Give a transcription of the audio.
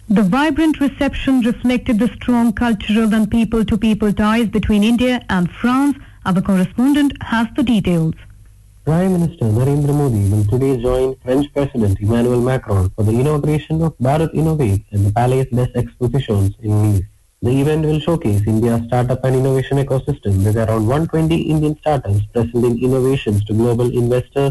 The vibrant reception reflected the strong cultural and people-to-people ties between India and France. Our correspondent has the details. Prime Minister Narendra Modi will today join French President Emmanuel Macron for the inauguration of Bharat Innovate at the Palais des Expositions in Nice. The event will showcase India's startup and innovation ecosystem with around 120 Indian startups presenting innovations to global investors